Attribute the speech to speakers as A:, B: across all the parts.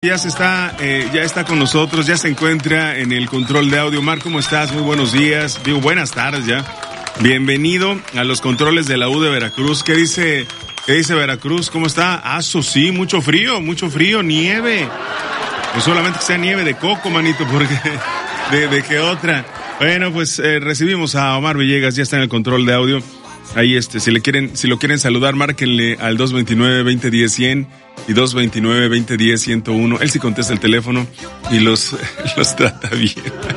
A: Ya está con nosotros, ya se encuentra en el control de audio. Mar, ¿cómo estás? Muy buenos días. Digo, buenas tardes ya. Bienvenido a los controles de la U de Veracruz. ¿Qué dice Veracruz? ¿Cómo está? Sí, mucho frío, nieve. Pues solamente que sea nieve de coco, manito, porque de qué otra. Bueno, pues recibimos a Omar Villegas, ya está en el control de audio. Ahí si lo quieren saludar, márquenle al 229-2010-100 y 229-2010-101. Él sí contesta el teléfono y los trata bien.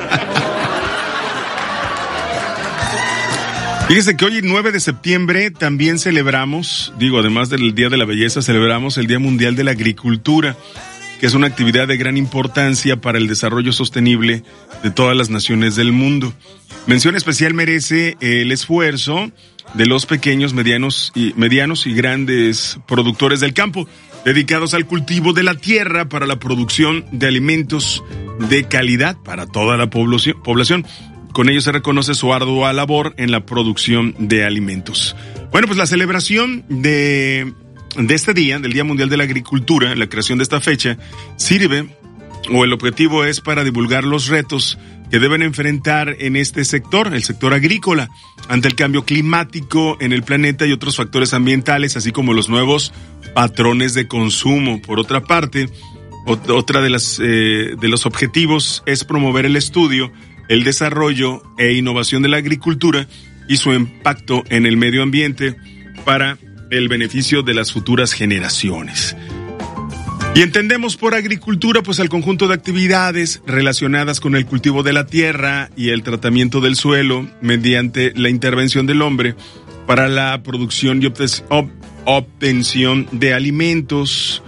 A: Fíjese que hoy, 9 de septiembre, también celebramos, además del Día de la Belleza, celebramos el Día Mundial de la Agricultura, que es una actividad de gran importancia para el desarrollo sostenible de todas las naciones del mundo. Mención especial merece el esfuerzo de los pequeños, medianos y grandes productores del campo, dedicados al cultivo de la tierra para la producción de alimentos de calidad para toda la población. Con ello se reconoce su ardua labor en la producción de alimentos. Bueno, pues la celebración de este día, del Día Mundial de la Agricultura, la creación de esta fecha, el objetivo es para divulgar los retos que deben enfrentar en este sector, el sector agrícola, ante el cambio climático en el planeta y otros factores ambientales, así como los nuevos patrones de consumo. Por otra parte, otra de los objetivos es promover el estudio, el desarrollo e innovación de la agricultura y su impacto en el medio ambiente para el beneficio de las futuras generaciones. Y entendemos por agricultura pues al conjunto de actividades relacionadas con el cultivo de la tierra y el tratamiento del suelo mediante la intervención del hombre para la producción y obtención de alimentos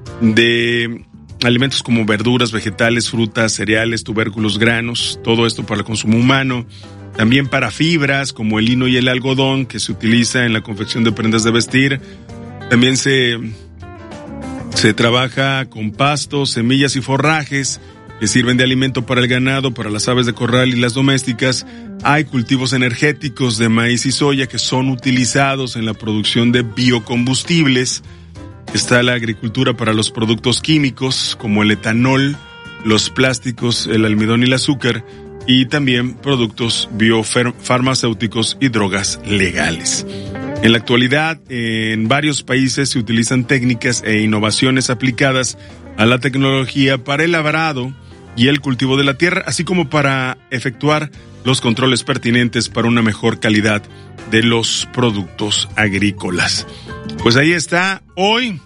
A: como verduras, vegetales, frutas, cereales, tubérculos, granos, todo esto para el consumo humano. También para fibras como el lino y el algodón que se utiliza en la confección de prendas de vestir. También se trabaja con pastos, semillas y forrajes que sirven de alimento para el ganado, para las aves de corral y las domésticas. Hay cultivos energéticos de maíz y soya que son utilizados en la producción de biocombustibles. Está la agricultura para los productos químicos como el etanol, los plásticos, el almidón y el azúcar, y también productos biofarmacéuticos y drogas legales. En la actualidad, en varios países se utilizan técnicas e innovaciones aplicadas a la tecnología para el labrado y el cultivo de la tierra, así como para efectuar los controles pertinentes para una mejor calidad de los productos agrícolas. Pues ahí está, hoy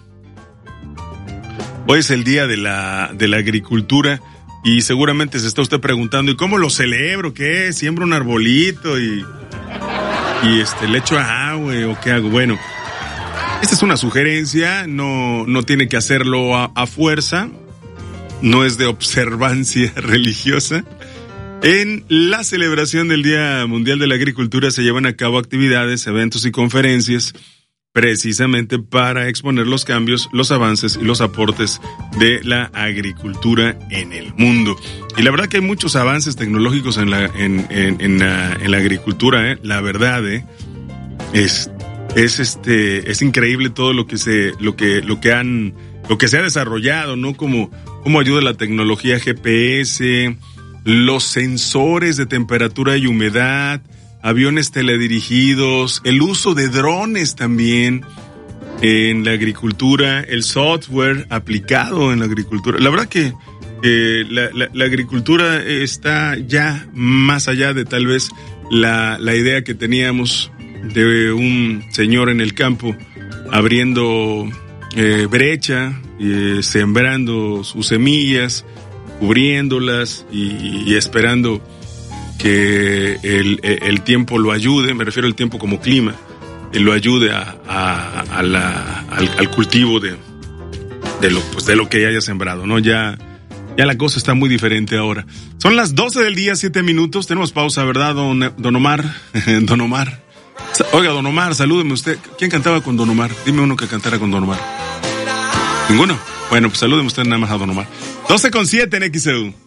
A: es el día de la agricultura y seguramente se está usted preguntando, ¿y cómo lo celebro? ¿Qué? ¿Siembro un arbolito y le echo agua o qué hago? Bueno, esta es una sugerencia, no tiene que hacerlo a fuerza, no es de observancia religiosa. En la celebración del Día Mundial de la Agricultura se llevan a cabo actividades, eventos y conferencias precisamente para exponer los cambios, los avances y los aportes de la agricultura en el mundo. Y la verdad que hay muchos avances tecnológicos en la agricultura, la verdad, es increíble todo lo que se ha desarrollado, ¿no? Como ayuda la tecnología GPS, los sensores de temperatura y humedad, aviones teledirigidos, el uso de drones también en la agricultura, el software aplicado en la agricultura. La verdad que la agricultura está ya más allá de tal vez la idea que teníamos de un señor en el campo abriendo brecha, sembrando sus semillas, cubriéndolas y esperando que el tiempo lo ayude, me refiero al tiempo como clima, lo ayude al cultivo de lo que haya sembrado, ¿no? Ya la cosa está muy diferente ahora. Son las 12 del día, 7 minutos, tenemos pausa, ¿verdad, don Omar? Don Omar. Oiga, don Omar, salúdeme usted. ¿Quién cantaba con don Omar? Dime uno que cantara con don Omar. ¿Ninguno? Bueno, pues salúdeme usted nada más a don Omar. 12:07 en XEU.